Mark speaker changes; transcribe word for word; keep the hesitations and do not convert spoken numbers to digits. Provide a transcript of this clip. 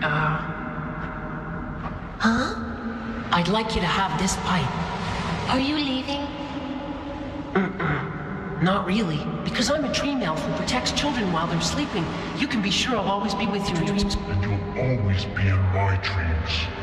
Speaker 1: Uh...
Speaker 2: Huh?
Speaker 1: I'd like you to have this pipe.
Speaker 2: Are you leaving?
Speaker 1: Mm-mm. Not really, because I'm a dream elf who protects children while they're sleeping. You can be sure I'll always be with you in dreams.
Speaker 3: And you'll always be in my dreams.